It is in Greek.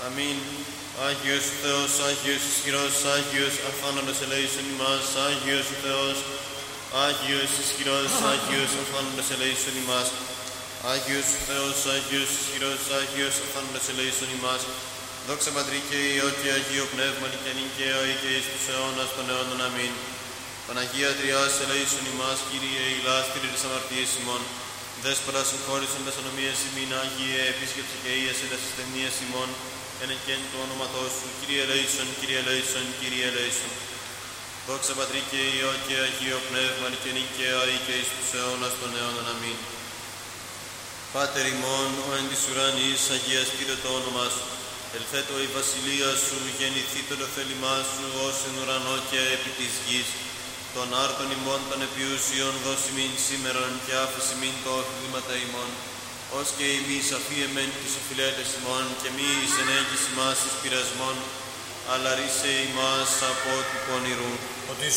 Αμήν. Άγιος Θεός, Άγιος ισχυρός, Άγιος αφάναντος ελέησον ημάς, Άγιος Θεός, Άγιος ισχυρός, Άγιος αφάναντος ελέησον ημάς, Άγιος Θεός, Άγιος ισχυρός, Άγιος αφάναντος ελέησον ημάς. Δόξα Πατρί και Υιό και Αγίο Πνεύματι και νικαίο ή και εις τους αιώνας των αιώνων. Αμήν. Παναγία Τριάς ελέησον ημάς, Κύριε, ηλάστηρη της αμαρτίας ημών. Δέσποτα συγχώρησον τας ανομίες ημίν, Άγιε, επίσκεψε και ίασε τας ασθενείας ημών. Εν εκέν του όνοματός σου, Κύριε ελέησον, Κύριε ελέησον, Κύριε ελέησον. Δόξα Πατρί και Υιό και Αγίο Πνεύματι και νικαίο ή και εις τους αιώνας των αιώνων. Αμήν. Πάτερ ημών, ο εν της ουρανής, αγιαστήτω το όνομά σου. Ελθέτω η βασιλεία σου, γεννηθήτω το θέλημά σου, ως εν ουρανό και επί της γης. Των άρτων ημών των επιούσιων δώσιμην σήμερον και άφηση μην το οχλήματα ημών. Ως και εμείς αφίεμεν τους οφειλέτες ημών και μη εις ενέγγις ημάς εις πειρασμών, αλλά ρίσε ημάς από του πονηρού.